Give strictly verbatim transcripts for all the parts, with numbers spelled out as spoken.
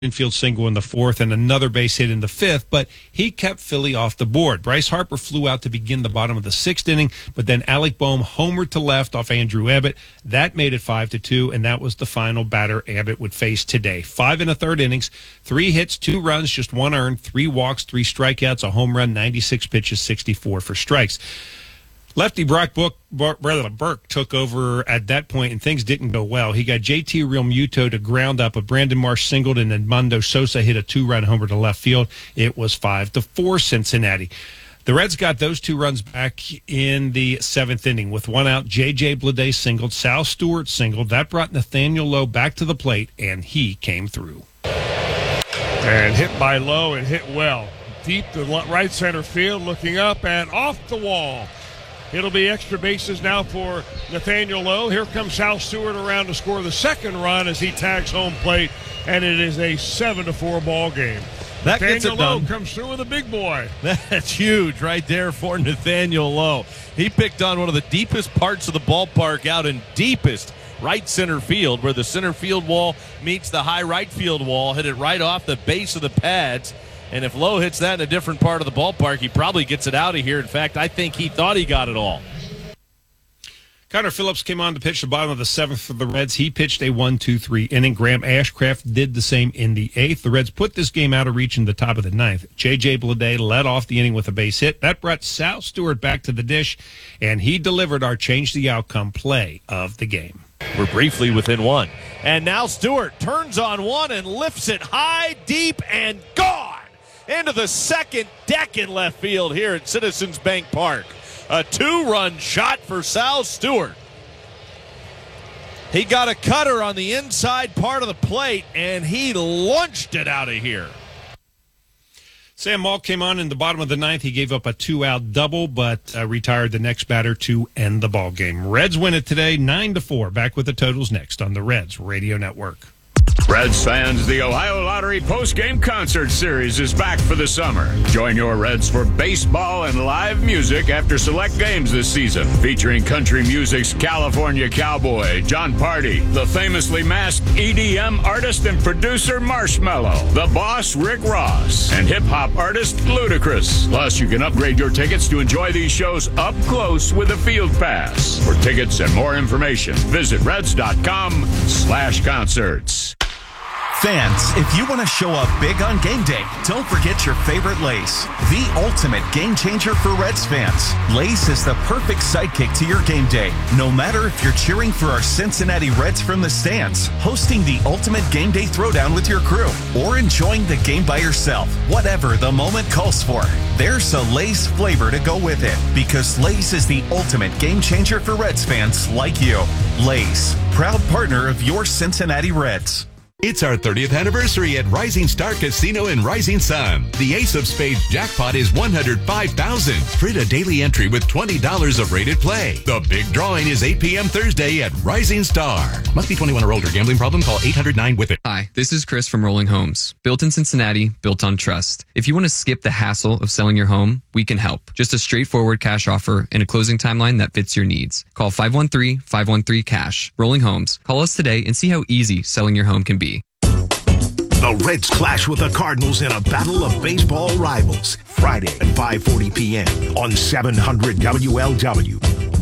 infield single in the fourth and another base hit in the fifth, but he kept Philly off the board. Bryce Harper flew out to begin the bottom of the sixth inning, but then Alec Boehm homered to left off Andrew Abbott. That made it five to two, and that was the final batter Abbott would face today. Five and a third innings, three hits, two runs, just one earned, three walks, three strikeouts, a home run, ninety-six pitches, sixty-four for strikes. Lefty Brock Book, Burke took over at that point, and things didn't go well. He got J T Realmuto to ground up, but Brandon Marsh singled, and Edmundo Sosa hit a two-run homer to left field. It was five to four Cincinnati. The Reds got those two runs back in the seventh inning. With one out, J J Bleday singled, Sal Stewart singled. That brought Nathaniel Lowe back to the plate, and he came through. And hit by Lowe and hit well. Deep to right center field, looking up and off the wall. It'll be extra bases now for Nathaniel Lowe. Here comes Sal Stewart around to score the second run as he tags home plate, and it is a seven to four ball game. That Nathaniel gets it Lowe done. comes through with a big boy. That's huge right there for Nathaniel Lowe. He picked on one of the deepest parts of the ballpark out in deepest right center field, where the center field wall meets the high right field wall, hit it right off the base of the pads. And if Lowe hits that in a different part of the ballpark, he probably gets it out of here. In fact, I think he thought he got it all. Connor Phillips came on to pitch the bottom of the seventh for the Reds. He pitched a one two three inning. Graham Ashcraft did the same in the eighth. The Reds put this game out of reach in the top of the ninth. J J Bleday led off the inning with a base hit. That brought Sal Stewart back to the dish, and he delivered our change-the-outcome play of the game. We're briefly within one. And now Stewart turns on one and lifts it high, deep, and gone into the second deck in left field here at Citizens Bank Park. A two-run shot for Sal Stewart. He got a cutter on the inside part of the plate, and he launched it out of here. Sam Maul came on in the bottom of the ninth. He gave up a two-out double, but uh, retired the next batter to end the ball game. Reds win it today, nine to four. Back with the totals next on the Reds Radio Network. Reds fans, the Ohio Lottery post-game concert series is back for the summer. Join your Reds for baseball and live music after select games this season, featuring country music's California Cowboy, John Party, the famously masked E D M artist and producer Marshmello, the boss Rick Ross, and hip-hop artist Ludacris. Plus, you can upgrade your tickets to enjoy these shows up close with a field pass. For tickets and more information, visit reds.com slash concerts. Fans, if you want to show up big on game day, don't forget your favorite Lay's, the ultimate game changer for Reds fans. Lay's is the perfect sidekick to your game day. No matter if you're cheering for our Cincinnati Reds from the stands, hosting the ultimate game day throwdown with your crew, or enjoying the game by yourself, whatever the moment calls for, there's a Lay's flavor to go with it, because Lay's is the ultimate game changer for Reds fans like you. Lay's, proud partner of your Cincinnati Reds. It's our thirtieth anniversary at Rising Star Casino in Rising Sun. The Ace of Spades jackpot is one hundred five thousand dollars. Print a daily entry with twenty dollars of rated play. The big drawing is eight p.m. Thursday at Rising Star. Must be twenty-one or older. Gambling problem? Call eight hundred nine with it. Hi, this is Chris from Rolling Homes. Built in Cincinnati, built on trust. If you want to skip the hassle of selling your home, we can help. Just a straightforward cash offer and a closing timeline that fits your needs. Call five one three, five one three, cash. Rolling Homes. Call us today and see how easy selling your home can be. The Reds clash with the Cardinals in a battle of baseball rivals. Friday at five forty p.m. on seven hundred W L W.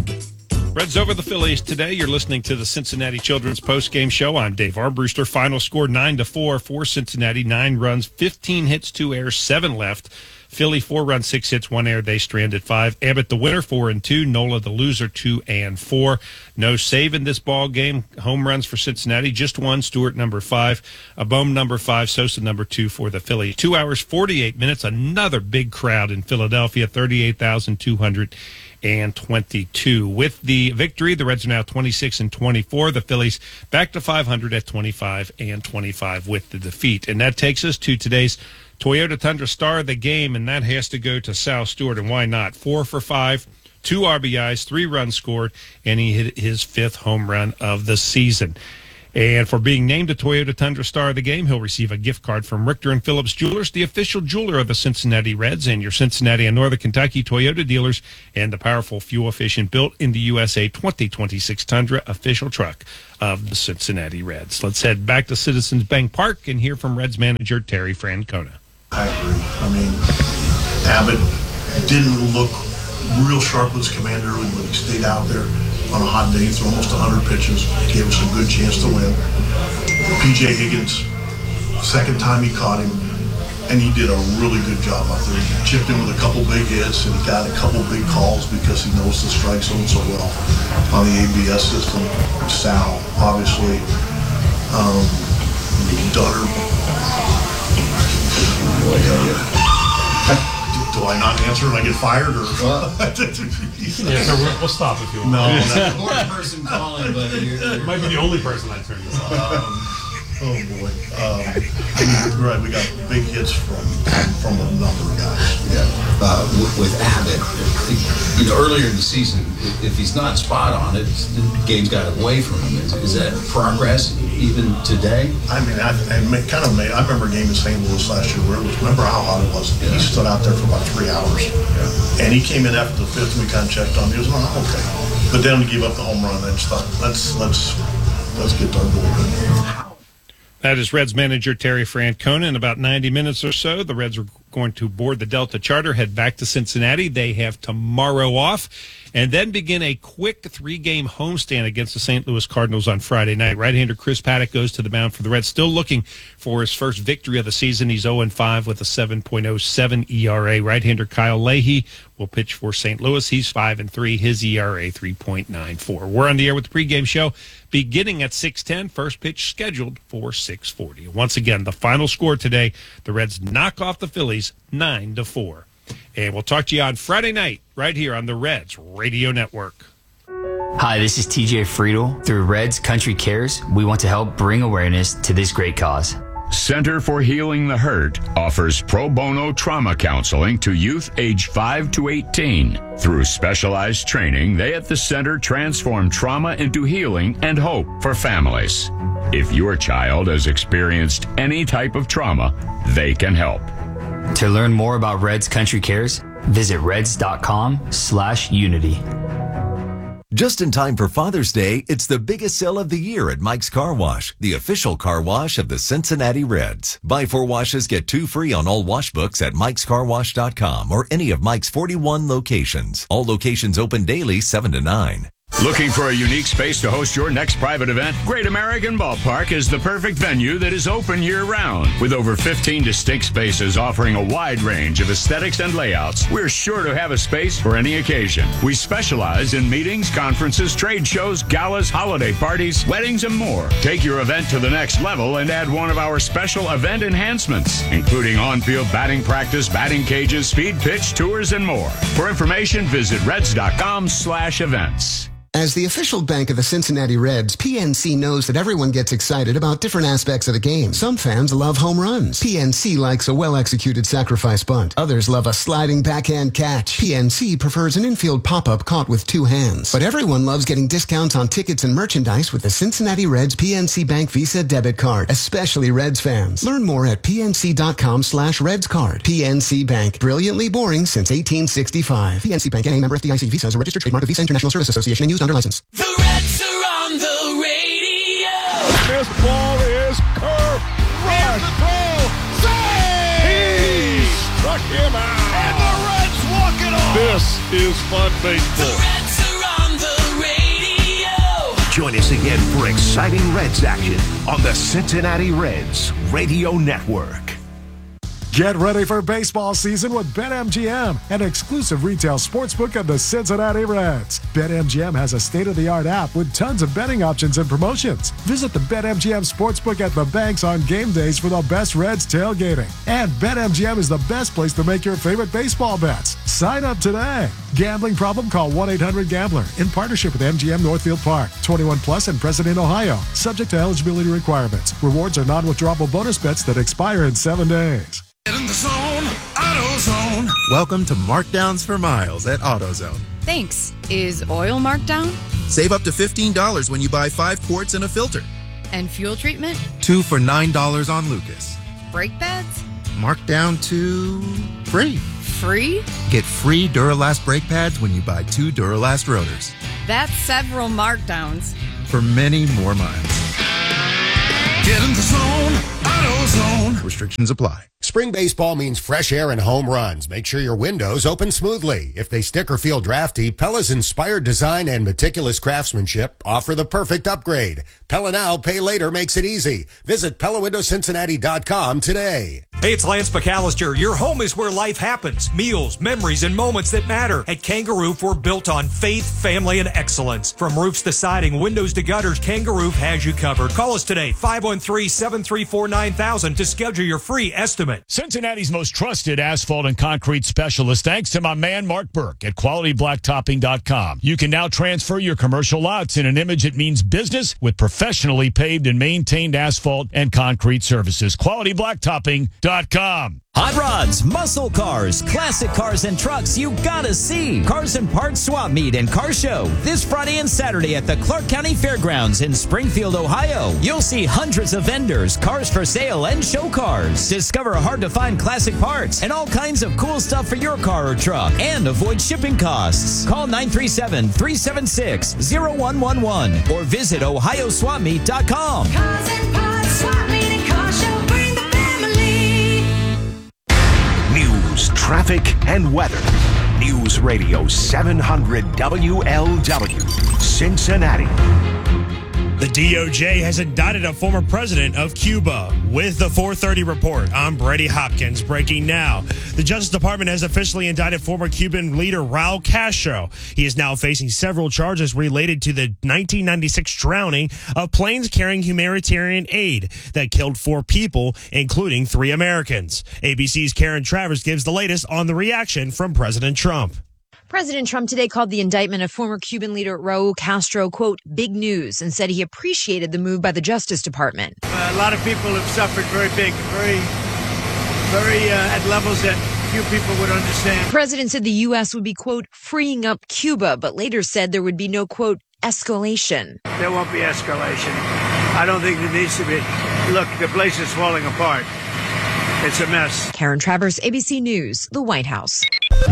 Reds over the Phillies today. You're listening to the Cincinnati Children's Post-Game Show. I'm Dave Armbruster. Final score nine to four for Cincinnati. Nine runs, fifteen hits, two errors, seven left. Philly, four runs, six hits, one error. They stranded five. Abbott, the winner, four and two. Nola, the loser, two and four. No save in this ball game. Home runs for Cincinnati, just one. Stewart, number five. A Boehm, number five. Sosa, number two for the Phillies. Two hours, forty-eight minutes. Another big crowd in Philadelphia, thirty-eight thousand two hundred twenty-two. With the victory, the Reds are now twenty-six and twenty-four. The Phillies back to five hundred at twenty-five and twenty-five with the defeat. And that takes us to today's Toyota Tundra star of the game, and that has to go to Sal Stewart, and why not? Four for five, two R B Is, three runs scored, and he hit his fifth home run of the season. And for being named a Toyota Tundra Star of the Game, he'll receive a gift card from Richter and Phillips Jewelers, the official jeweler of the Cincinnati Reds, and your Cincinnati and Northern Kentucky Toyota dealers, and the powerful, fuel-efficient, built in the U S A twenty twenty-six Tundra official truck of the Cincinnati Reds. Let's head back to Citizens Bank Park and hear from Reds manager Terry Francona. I agree. I mean, Abbott didn't look real sharp with his command early, but he stayed out there on a hot day, threw almost one hundred pitches, gave us a good chance to win. P J Higgins, second time he caught him, and he did a really good job out there. He chipped in with a couple big hits, and he got a couple big calls because he knows the strike zone so well on the A B S system. Sal, obviously. Um, Dunner. Do I not answer and I get fired, or? Well, yeah, so we'll, we'll stop if you want. No, there's a fourth person calling, but you're, you're might be the only person I turn this off. Um, oh boy, um, I mean, right, we got big hits from from a number of guys. yeah, uh, with, with Abbott. You know, earlier in the season, if he's not spot on, it, the game's got away from him. Is, is that progress even today? I mean, I, I kind of made. I remember a game in Saint Louis last year where it was. Remember how hot it was? Yeah. He stood out there for about three hours, yeah. And he came in after the fifth. And we kind of checked on him. He was, oh, okay, but then he gave up the home run. I just thought, let's let's let's get our bullpen. That is Reds manager Terry Francona. In about ninety minutes or so, the Reds are going to board the Delta Charter, head back to Cincinnati. They have tomorrow off, and then begin a quick three-game homestand against the Saint Louis Cardinals on Friday night. Right-hander Chris Paddock goes to the mound for the Reds, still looking for his first victory of the season. He's oh and five with a seven point oh seven E R A. Right-hander Kyle Leahy will pitch for Saint Louis. He's five and three. His E R A three point nine four. We're on the air with the pregame show beginning at six ten. First pitch scheduled for six forty. Once again, the final score today, the Reds knock off the Phillies nine to four. And we'll talk to you on Friday night right here on the Reds Radio Network. Hi, this is T J Friedel. Through Reds Country Cares, we want to help bring awareness to this great cause. Center for Healing the Hurt offers pro bono trauma counseling to youth age five to eighteen. Through specialized training, they at the center transform trauma into healing and hope for families. If your child has experienced any type of trauma, they can help. To learn more about Reds Country Cares, visit reds.com slash unity. Just in time for Father's Day, it's the biggest sale of the year at Mike's Car Wash, the official car wash of the Cincinnati Reds. Buy four washes, get two free on all wash books at mikes car wash dot com or any of Mike's forty-one locations. All locations open daily seven to nine. Looking for a unique space to host your next private event? Great American Ballpark is the perfect venue that is open year-round. With over fifteen distinct spaces offering a wide range of aesthetics and layouts, we're sure to have a space for any occasion. We specialize in meetings, conferences, trade shows, galas, holiday parties, weddings, and more. Take your event to the next level and add one of our special event enhancements, including on-field batting practice, batting cages, speed pitch, tours, and more. For information, visit reds.com slash events. As the official bank of the Cincinnati Reds, P N C knows that everyone gets excited about different aspects of the game. Some fans love home runs. P N C likes a well-executed sacrifice bunt. Others love a sliding backhand catch. P N C prefers an infield pop-up caught with two hands. But everyone loves getting discounts on tickets and merchandise with the Cincinnati Reds P N C Bank Visa debit card, especially Reds fans. Learn more at pnc.com slash Reds card. P N C Bank, brilliantly boring since eighteen sixty-five. P N C Bank, N A member F D I C. Visa is a registered trademark of Visa International Service Association and used under license. The Reds are on the radio. This ball is curved. Here's the throw. Save! He struck him out. And the Reds walk it off. This is fun baseball. The Reds are on the radio. Join us again for exciting Reds action on the Cincinnati Reds Radio Network. Get ready for baseball season with BetMGM, an exclusive retail sportsbook of the Cincinnati Reds. BetMGM has a state-of-the-art app with tons of betting options and promotions. Visit the BetMGM Sportsbook at the banks on game days for the best Reds tailgating. And BetMGM is the best place to make your favorite baseball bets. Sign up today. Gambling problem? Call one eight hundred gambler in partnership with M G M Northfield Park. twenty-one plus and present in Ohio. Subject to eligibility requirements. Rewards are non-withdrawable bonus bets that expire in seven days. In the zone, AutoZone. Welcome to Markdowns for Miles at AutoZone. Thanks. Is oil marked down? Save up to fifteen dollars when you buy five quarts and a filter. And fuel treatment? Two for nine dollars on Lucas. Brake pads? Marked down to free. Free? Get free Duralast brake pads when you buy two Duralast rotors. That's several markdowns. For many more miles. Get in the zone, AutoZone. Restrictions apply. Spring baseball means fresh air and home runs. Make sure your windows open smoothly. If they stick or feel drafty, Pella's inspired design and meticulous craftsmanship offer the perfect upgrade. Pella Now, Pay Later makes it easy. Visit Pella Window Cincinnati dot com today. Hey, it's Lance McAllister. Your home is where life happens. Meals, memories, and moments that matter. At Kangaroo, we're built on faith, family, and excellence. From roofs to siding, windows to gutters, Kangaroo has you covered. Call us today, five one three, seven three four, nine thousand to schedule your free estimate. Cincinnati's most trusted asphalt and concrete specialist, thanks to my man Mark Burke at quality blacktopping dot com. You can now transfer your commercial lots in an image that means business with professionally paved and maintained asphalt and concrete services. quality blacktopping dot com. Hot rods, muscle cars, classic cars and trucks you gotta see. Cars and Parts Swap Meet and Car Show this Friday and Saturday at the Clark County Fairgrounds in Springfield, Ohio. You'll see hundreds of vendors, cars for sale, and show cars. Discover hard-to-find classic parts and all kinds of cool stuff for your car or truck, and avoid shipping costs. Call nine three seven, three seven six, zero one one one or visit ohio swap meet dot com. Cars and Parts Swap Meet and Car Show, bring the family. News, traffic, and weather. News Radio seven hundred W L W, Cincinnati. The D O J has indicted a former president of Cuba. With the four thirty report, I'm Brady Hopkins. Breaking now. The Justice Department has officially indicted former Cuban leader Raul Castro. He is now facing several charges related to the nineteen ninety-six drowning of planes carrying humanitarian aid that killed four people, including three Americans. A B C's Karen Travers gives the latest on the reaction from President Trump. President Trump today called the indictment of former Cuban leader Raul Castro, quote, big news, and said he appreciated the move by the Justice Department. Uh, a lot of people have suffered very big, very, very uh, at levels that few people would understand. The president said the U S would be, quote, freeing up Cuba, but later said there would be no, quote, escalation. There won't be escalation. I don't think there needs to be. Look, the place is falling apart. It's a mess. Karen Travers, A B C News, the White House.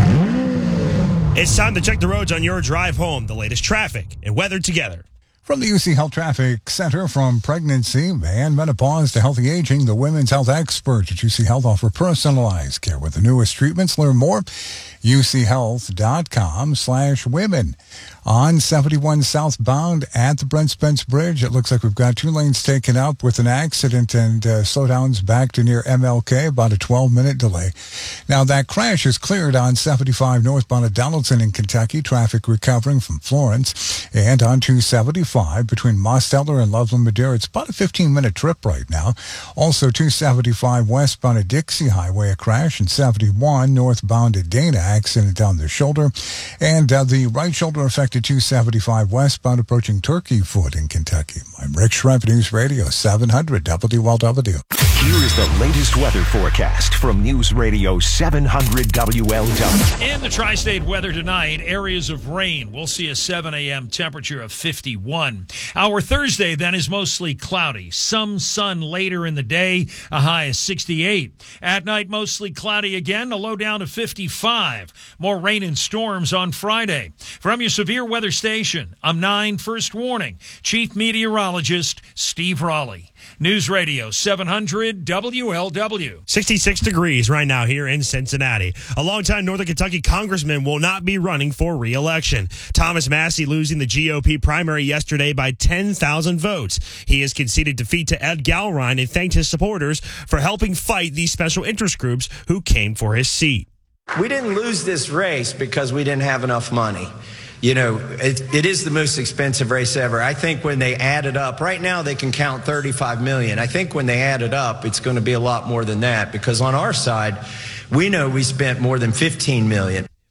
It's time to check the roads on your drive home. The latest traffic and weather together. From the U C Health Traffic Center, from pregnancy and menopause to healthy aging, the women's health experts at U C Health offer personalized care with the newest treatments. Learn more, U C health dot com slash women. On seventy-one southbound at the Brent Spence Bridge, it looks like we've got two lanes taken out with an accident and uh, slowdowns back to near M L K, about a twelve-minute delay. Now, that crash is cleared on seventy-five northbound at Donaldson in Kentucky, traffic recovering from Florence, and on two seventy-five between Mosteller and Loveland Madeira. It's about a fifteen-minute trip right now. Also, two seventy-five westbound at Dixie Highway, a crash, and seventy-one northbound at Dana, accident down the shoulder, and uh, the right shoulder affected two seventy-five westbound approaching Turkey Foot in Kentucky. I'm Rick Shrimp, News Radio seven hundred W L W. Here is the latest weather forecast from News Radio seven hundred W L W. In the tri-state weather tonight, areas of rain. We'll see a seven a.m. temperature of fifty-one. Our Thursday then is mostly cloudy. Some sun later in the day, a high of sixty-eight. At night, mostly cloudy again, a low down to fifty-five. More rain and storms on Friday. From your severe weather station, I'm nine First Warning, Chief Meteorologist Steve Raleigh. News Radio seven hundred W L W. sixty-six degrees right now here in Cincinnati. A longtime Northern Kentucky congressman will not be running for re-election. Thomas Massie losing the G O P primary yesterday by ten thousand votes. He has conceded defeat to Ed Gallrein and thanked his supporters for helping fight these special interest groups who came for his seat. We didn't lose this race because we didn't have enough money. You know, it, it is the most expensive race ever. I think when they add it up, right now they can count thirty-five million. I think when they add it up, it's going to be a lot more than that, because on our side, we know we spent more than fifteen million.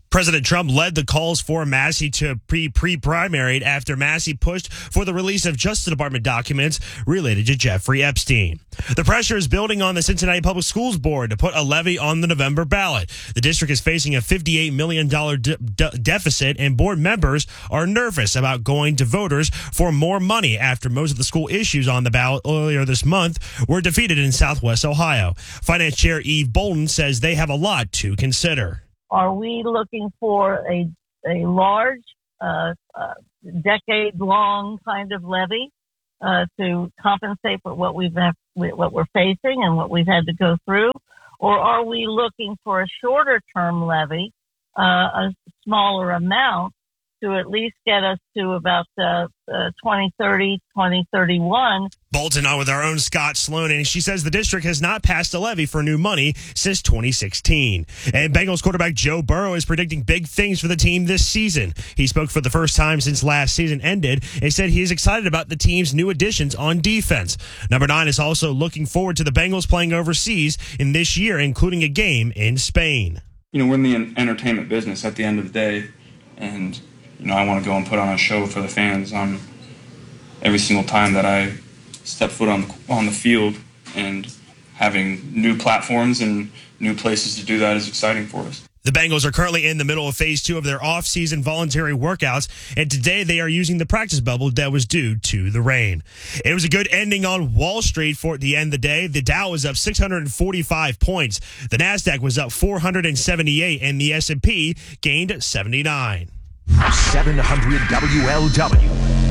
President Trump led the calls for Massey to be pre-primaried after Massey pushed for the release of Justice Department documents related to Jeffrey Epstein. The pressure is building on the Cincinnati Public Schools Board to put a levy on the November ballot. The district is facing a fifty-eight million dollars de- de- deficit, and board members are nervous about going to voters for more money after most of the school issues on the ballot earlier this month were defeated in Southwest Ohio. Finance Chair Eve Bolden says they have a lot to consider. Are we looking for a a large, uh, uh, decade-long kind of levy uh, to compensate for what we've have, what we're facing and what we've had to go through, or are we looking for a shorter-term levy, uh, a smaller amount, to at least get us to about uh, uh, twenty thirty, twenty thirty-one? Bolton on with our own Scott Sloan, and she says the district has not passed a levy for new money since twenty sixteen. And Bengals quarterback Joe Burrow is predicting big things for the team this season. He spoke for the first time since last season ended and said he is excited about the team's new additions on defense. Number nine is also looking forward to the Bengals playing overseas in this year, including a game in Spain. You know, we're in the entertainment business at the end of the day, and you know, I want to go and put on a show for the fans on every single time that I step foot on the, on the field, and having new platforms and new places to do that is exciting for us. The Bengals are currently in the middle of phase two of their off-season voluntary workouts, and today they are using the practice bubble that was due to the rain. It was a good ending on Wall Street for the end of the day. The Dow was up six hundred forty-five points. The NASDAQ was up four hundred seventy-eight, and the S and P gained seventy-nine. seven hundred W L W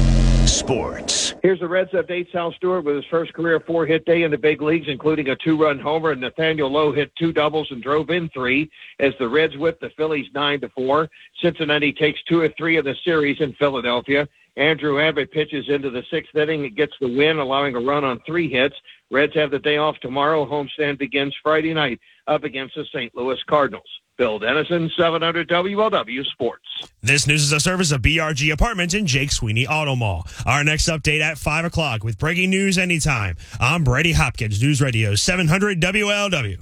Sports. Here's the Reds update. Sal Stewart with his first career four-hit day in the big leagues, including a two-run homer, and Nathaniel Lowe hit two doubles and drove in three as the Reds whipped the Phillies nine to four. Cincinnati takes two of three of the series in Philadelphia. Andrew Abbott pitches into the sixth inning and gets the win, allowing a run on three hits. Reds have the day off tomorrow. Homestand begins Friday night up against the Saint Louis Cardinals. Bill Dennison, seven hundred W L W Sports. This news is a service of B R G Apartments and Jake Sweeney Auto Mall. Our next update at five o'clock with breaking news anytime. I'm Brady Hopkins, News Radio seven hundred W L W.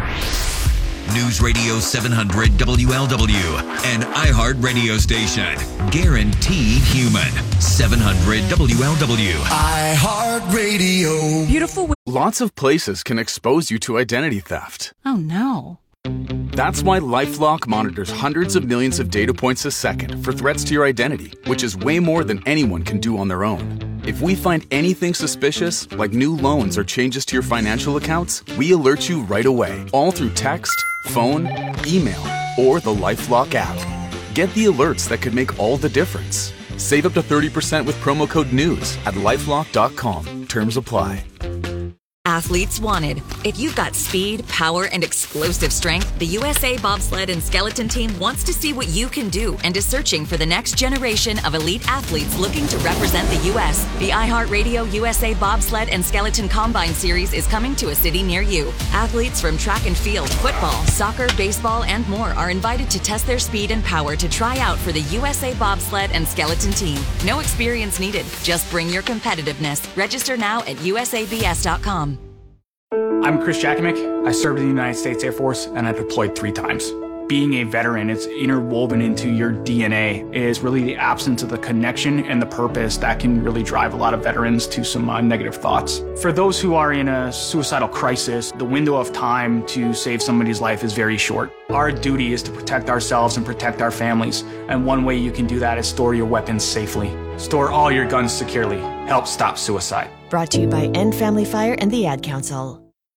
News Radio seven hundred W L W, an iHeart radio station. Guaranteed human. seven hundred W L W. iHeart Radio. Beautiful. Lots of places can expose you to identity theft. Oh, no. That's why LifeLock monitors hundreds of millions of data points a second for threats to your identity, which is way more than anyone can do on their own. If we find anything suspicious, like new loans or changes to your financial accounts, we alert you right away, all through text, phone, email, or the LifeLock app. Get the alerts that could make all the difference. Save up to thirty percent with promo code NEWS at lifelock dot com. Terms apply. Athletes wanted. If you've got speed, power, and explosive strength, the U S A Bobsled and Skeleton Team wants to see what you can do and is searching for the next generation of elite athletes looking to represent the U S The iHeartRadio U S A Bobsled and Skeleton Combine Series is coming to a city near you. Athletes from track and field, football, soccer, baseball, and more are invited to test their speed and power to try out for the U S A Bobsled and Skeleton Team. No experience needed. Just bring your competitiveness. Register now at U S A B S dot com. I'm Chris Jakovic. I served in the United States Air Force, and I deployed three times. Being a veteran, it's interwoven into your D N A. It is really the absence of the connection and the purpose that can really drive a lot of veterans to some uh, negative thoughts. For those who are in a suicidal crisis, the window of time to save somebody's life is very short. Our duty is to protect ourselves and protect our families, and one way you can do that is store your weapons safely. Store all your guns securely. Help stop suicide. Brought to you by End Family Fire and the Ad Council.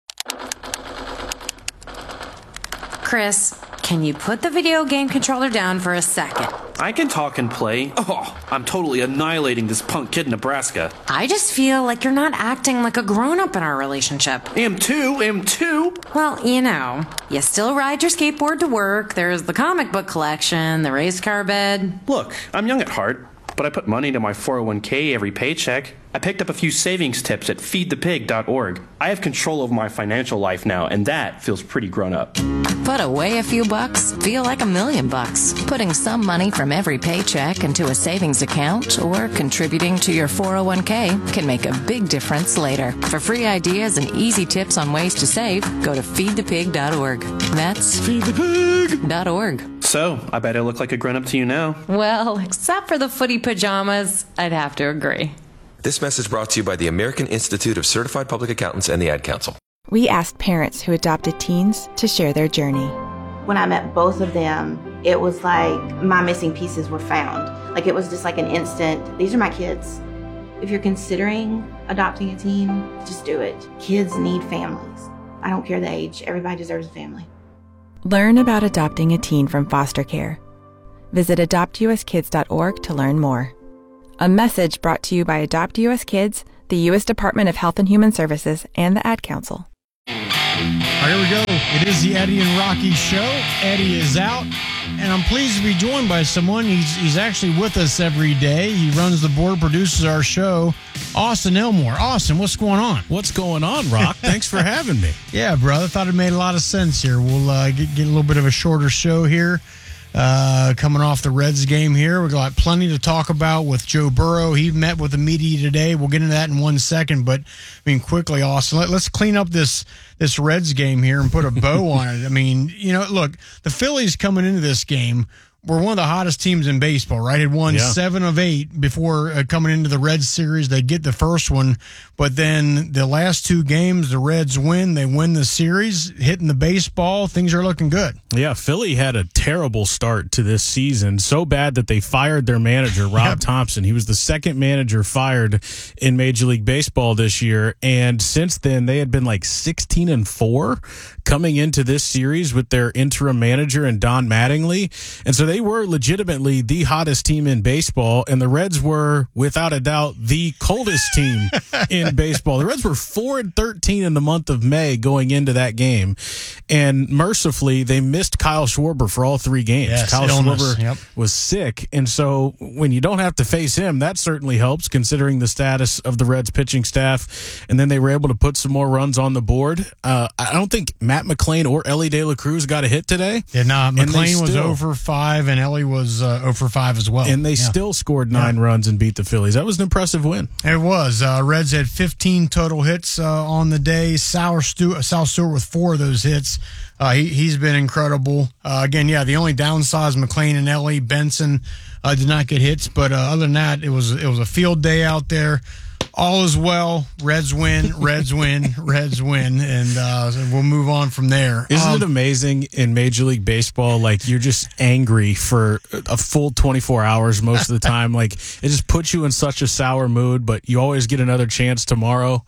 Chris, can you put the video game controller down for a second? I can talk and play. Oh, I'm totally annihilating this punk kid in Nebraska. I just feel like you're not acting like a grown-up in our relationship. Am too, am too. Well, you know, you still ride your skateboard to work, there's the comic book collection, the race car bed. Look, I'm young at heart, but I put money into my four oh one k every paycheck. I picked up a few savings tips at feed the pig dot org. I have control of my financial life now, and that feels pretty grown up. Put away a few bucks, feel like a million bucks. Putting some money from every paycheck into a savings account or contributing to your four oh one k can make a big difference later. For free ideas and easy tips on ways to save, go to feed the pig dot org. That's feed the pig dot org. So, I bet I look like a grown-up to you now. Well, except for the footy pajamas, I'd have to agree. This message brought to you by the American Institute of Certified Public Accountants and the Ad Council. We asked parents who adopted teens to share their journey. When I met both of them, it was like my missing pieces were found. Like it was just like an instant, these are my kids. If you're considering adopting a teen, just do it. Kids need families. I don't care the age. Everybody deserves a family. Learn about adopting a teen from foster care. Visit adopt u s kids dot org to learn more. A message brought to you by Adopt U S Kids, the U S Department of Health and Human Services, and the Ad Council. All right, here we go. It is the Eddie and Rocky Show. Eddie is out, and I'm pleased to be joined by someone. He's he's actually with us every day. He runs the board, produces our show, Austin Elmore. Austin, what's going on? What's going on, Rock? Thanks for having me. Yeah, brother. Thought it made a lot of sense here. We'll uh, get, get a little bit of a shorter show here. Uh, coming off the Reds game here. We've got plenty to talk about with Joe Burrow. He met with the media today. We'll get into that in one second, but I mean, quickly, Austin, let, let's clean up this this Reds game here and put a bow on it. I mean, you know, look, the Phillies coming into this game were one of the hottest teams in baseball, right? Had won Yeah. seven of eight before uh, coming into the Reds series. They get the first one, but then the last two games, the Reds win. They win the series, hitting the baseball. Things are looking good. Yeah, Philly had a terrible start to this season. So bad that they fired their manager, Rob Yep. Thompson. He was the second manager fired in Major League Baseball this year. And since then, they had been like sixteen and four coming into this series with their interim manager and Don Mattingly. And so they were legitimately the hottest team in baseball. And the Reds were, without a doubt, the coldest team in baseball. The Reds were four and thirteen in the month of May going into that game. And mercifully, they missed Kyle Schwarber for all three games. Yes, Kyle illness, Schwarber yep. was sick. And so when you don't have to face him, that certainly helps considering the status of the Reds pitching staff. And then they were able to put some more runs on the board. Uh, I don't think Matt McClain or Ellie De La Cruz got a hit today. Yeah, nah, And they McClain was still- zero for five, and Ellie was uh, zero for five as well. And they Yeah. still scored nine runs and beat the Phillies. That was an impressive win. It was. Uh, Reds had fifteen total hits uh, on the day. Sal Stewart, Sal Stewart with four of those hits. Uh, he, he's been incredible. Uh, again, yeah, the only downside is McClain and Ellie. Benson uh, did not get hits, but uh, other than that, it was it was a field day out there. All is well. Reds win, Reds win, Reds win, and uh, so we'll move on from there. Isn't Um, it amazing in Major League Baseball? Like, you're just angry for a full twenty-four hours most of the time. Like, it just puts you in such a sour mood, but you always get another chance tomorrow.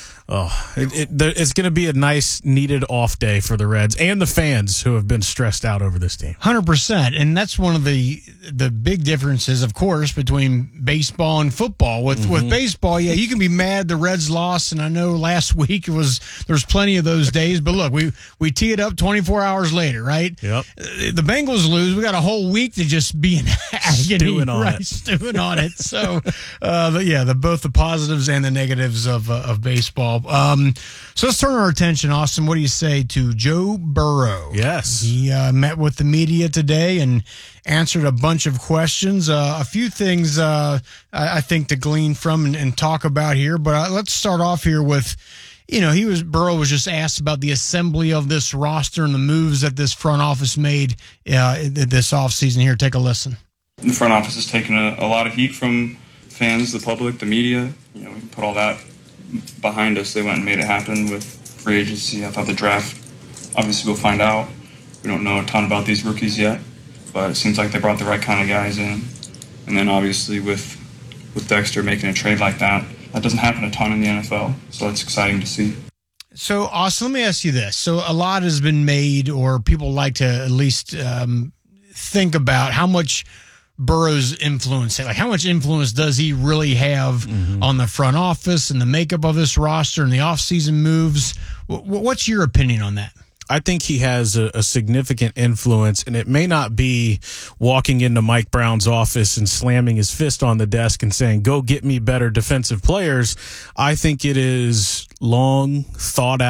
Oh, it, it, there, it's going to be a nice, needed off day for the Reds and the fans who have been stressed out over this team. one hundred percent. And that's one of the the big differences, of course, between baseball and football. With Mm-hmm. with baseball, yeah, you can be mad the Reds lost, and I know last week it was there's plenty of those days. But look, we we tee it up twenty-four hours later, right? Yep. Uh, The Bengals lose. We got a whole week to just be in agony, Stewing on right? it. Stewing on it. So, uh, but yeah, the both the positives and the negatives of uh, of baseball. Um, so let's turn our attention, Austin. What do you say to Joe Burrow? Yes. He uh, met with the media today and answered a bunch of questions. Uh, a few things uh, I, I think to glean from and, and talk about here. But uh, let's start off here with, you know, he was Burrow was just asked about the assembly of this roster and the moves that this front office made uh, this offseason. Here, take a listen. The front office has taken a, a lot of heat from fans, the public, the media. You know, we put all that behind us. They went and made it happen with free agency. I thought the draft, obviously we'll find out. We don't know a ton about these rookies yet, but it seems like they brought the right kind of guys in. And then obviously with with Dexter making a trade like that, that doesn't happen a ton in the N F L, so it's exciting to see. So, Austin, let me ask you this. So a lot has been made, or people like to at least um, think about how much Burrow's influence, like how much influence does he really have mm-hmm. on the front office and the makeup of this roster and the offseason moves? W- what's your opinion on that? I think he has a, a significant influence, and it may not be walking into Mike Brown's office and slamming his fist on the desk and saying, go get me better defensive players. I think it is long, thought out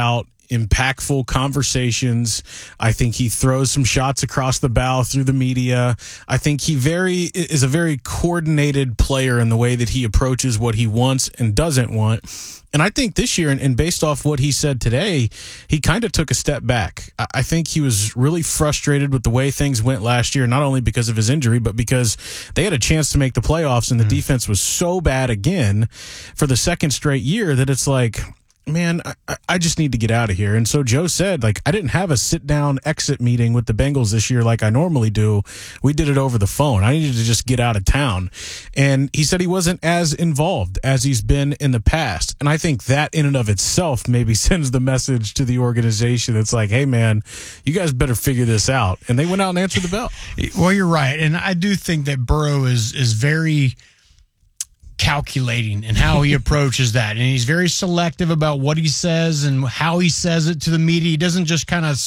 impactful conversations. I think he throws some shots across the bow through the media. I think he very is a very coordinated player in the way that he approaches what he wants and doesn't want. And I think this year, and, and based off what he said today, he kind of took a step back. I, I think he was really frustrated with the way things went last year, not only because of his injury, but because they had a chance to make the playoffs and the mm. defense was so bad again for the second straight year that it's like, man, I, I just need to get out of here. And so Joe said, like, I didn't have a sit-down exit meeting with the Bengals this year like I normally do. We did it over the phone. I needed to just get out of town. And he said he wasn't as involved as he's been in the past. And I think that in and of itself maybe sends the message to the organization. It's like, hey, man, you guys better figure this out. And they went out and answered the bell. Well, you're right. And I do think that Burrow is is very calculating in how he approaches that, and he's very selective about what he says and how he says it to the media. He doesn't just kind of